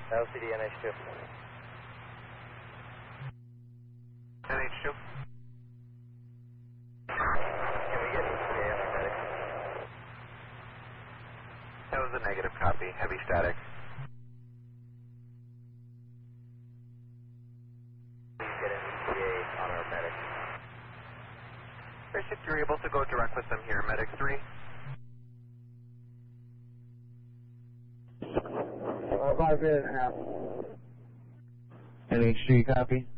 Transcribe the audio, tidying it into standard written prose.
LCD NH2. NH2. Can we get ETA on our medic? That was a negative copy. Heavy static. Please get an ETA on our medic. If you're able to go direct with them here, Medic 3. 5 minutes and a half. NH3 copy.